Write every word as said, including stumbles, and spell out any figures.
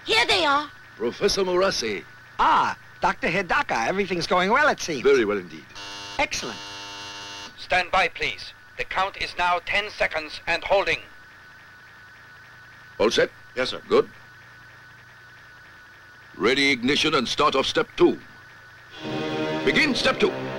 Here they are. Professor Murase. Ah, Doctor Hidaka. Everything's going well, it seems. Very well indeed. Excellent. Stand by, please. The count is now ten seconds and holding. All set? Yes, sir. Good. Ready ignition and start off step two. Begin step two.